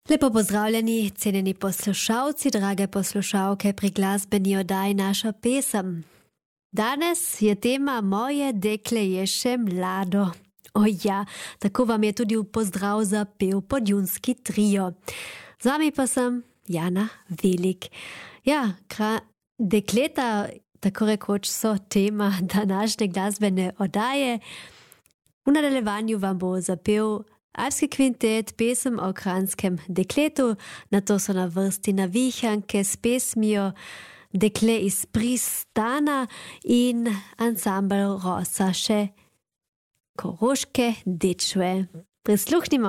Lepo pozdravljeni, cenjeni poslušalci, drage poslušalke pri glasbeni oddaji Naša pesem. Danes je tema Moje dekle je še mlado. Ja, tako vam je tudi v pozdrav zapel Podjunski trio. Z vami pa sem Jana Velik. Ja, dekleta, tako rekoč, so tema današnje glasbene oddaje. V nadaljevanju vam bo zapel Alpski kvintet, pesem o kranjskem dekletu, nato so na vrsti Navihanke s pesmijo Dekle iz pristana in ansambel Rosa še Koroške dečve. Prisluhnimo.